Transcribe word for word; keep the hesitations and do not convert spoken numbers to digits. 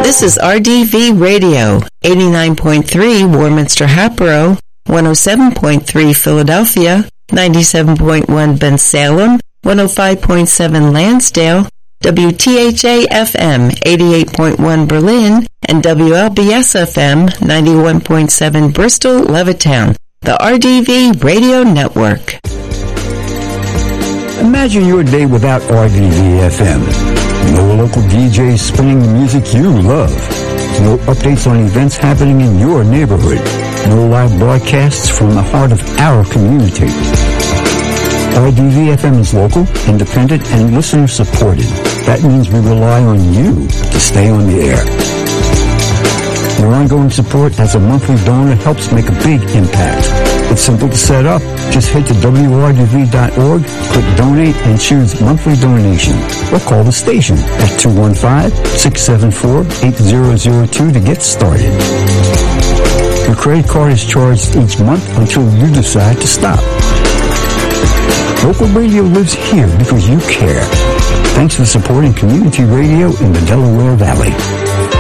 This is R D V Radio, eighty-nine point three Warminster Hatboro, one oh seven point three Philadelphia, ninety-seven point one Bensalem, one oh five point seven Lansdale, W T H A F M eighty-eight point one Berlin, and W L B S F M ninety-one point seven Bristol, Levittown, the R D V Radio Network. Imagine your day without R D V F M. No local D Js spinning the music you love. No updates on events happening in your neighborhood. No live broadcasts from the heart of our community. R D V F M is local, independent, and listener supported. That means we rely on you to stay on the air. Your ongoing support as a monthly donor helps make a big impact. It's simple to set up. Just head to W R D V dot org, click donate, and choose monthly donation. Or call the station at two one five, six seven four, eight zero zero two to get started. Your credit card is charged each month until you decide to stop. Local radio lives here because you care. Thanks for supporting community radio in the Delaware Valley.